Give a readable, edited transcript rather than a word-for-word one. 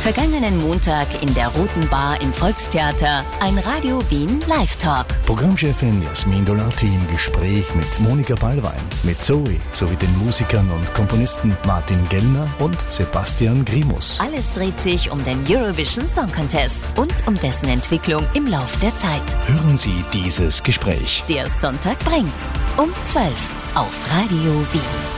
Vergangenen Montag in der Roten Bar im Volkstheater ein Radio Wien Live-Talk. Programmchefin Jasmin Dolati im Gespräch mit Monika Ballwein, mit Zoe sowie den Musikern und Komponisten Martin Gellner und Sebastian Grimus. Alles dreht sich um den Eurovision Song Contest und um dessen Entwicklung im Lauf der Zeit. Hören Sie dieses Gespräch. Der Sonntag bringt's um 12 auf Radio Wien.